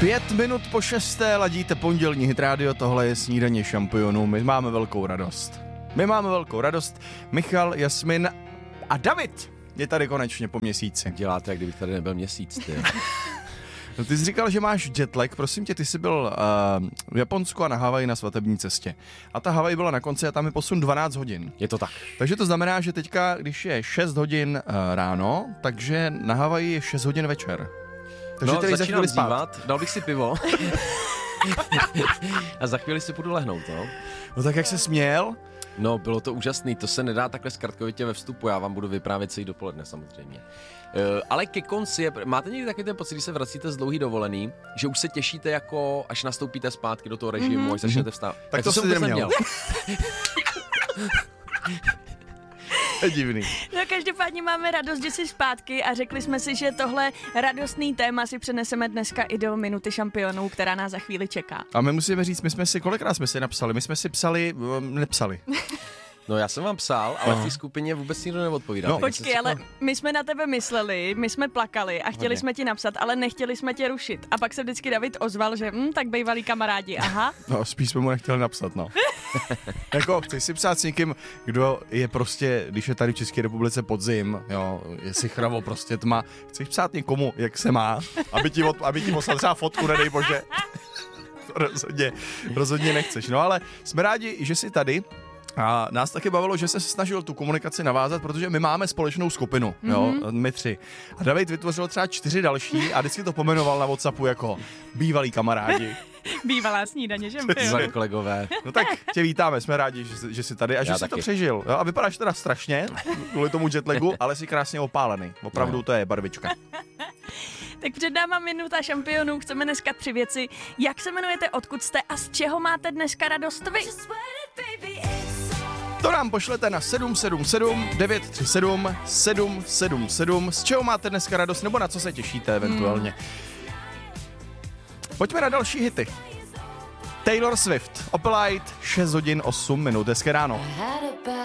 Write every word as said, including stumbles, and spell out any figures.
Pět minut po šesté ladíte pondělní Hit Radio, tohle je snídaně šampionů, my máme velkou radost. My máme velkou radost, Michal, Jasmin a David je tady konečně po měsíci. Děláte, jak kdybych tady nebyl měsíc, ty. No ty jsi říkal, že máš jetlag, prosím tě, ty jsi byl uh, v Japonsku a na Havaji na svatební cestě. A ta Havaj byla na konci a tam je posun dvanáct hodin. Je to tak. Takže to znamená, že teďka, když je šest hodin uh, ráno, takže na Havaji je šest hodin večer. Takže no, tady za chvíli spát. Dívat, dal bych si pivo. A za chvíli si půjdu lehnout, no. No tak jak se směl? No, bylo to úžasný, to se nedá takhle zkratkovitě ve vstupu, já vám budu vyprávět celý dopoledne samozřejmě. Uh, ale ke konci, je, máte někdy taky ten pocit, když se vracíte z dlouhý dovolený, že už se těšíte jako, až nastoupíte zpátky do toho režimu, mm-hmm. až začnete vstávat. Tak, tak to, to jsem neměl. Je divný. No každopádně máme radost, že jsi zpátky a řekli jsme si, že tohle radostný téma si přeneseme dneska i do minuty šampionů, která nás za chvíli čeká. A my musíme říct, my jsme si, kolikrát jsme si napsali, my jsme si psali, nepsali. No já jsem vám psal, ale v té skupině vůbec nikdo neodpovídá. No. Počkej, ale my jsme na tebe mysleli, my jsme plakali a chtěli Hodně. jsme ti napsat, ale nechtěli jsme tě rušit. A pak se vždycky David ozval, že hm, tak bývalí kamarádi, aha. No spíš jsme mu nechtěli napsat, no. Jako, chci si psát s někým, kdo je prostě, když je tady v České republice podzim, jo, je si chravo prostě tma, chceš psát někomu, jak se má, aby ti, od, aby ti poslal třeba fotku, nedej bože. To rozhodně, rozhodně nechceš. No ale jsme rádi, že jsi tady. A nás taky bavilo, že se snažil tu komunikaci navázat, protože my máme společnou skupinu, mm-hmm. jo, my tři. A David vytvořil třeba čtyři další a vždycky to pomenoval na WhatsAppu jako bývalí kamarádi. Bývalá snídaně šampionu. Zvaný kolegové. No tak tě vítáme, jsme rádi, že, že jsi tady a Já že jsi taky. to přežil. Jo? A vypadáš teda strašně, kvůli tomu jetlagu, ale jsi krásně opálený. Opravdu No. to je barvička. Tak před náma minuta šampionů, chceme dneska tři věci. Jak se jmenujete, odkud jste a z čeho máte dneska radost vy? To nám pošlete na sedm sedm sedm devět tři sedm sedm sedm sedm. Z čeho máte dneska radost, nebo na co se těšíte eventuálně. Hmm. Pojďme na další hity. Taylor Swift, Opelite, šest hodin osm minut, hezké ráno.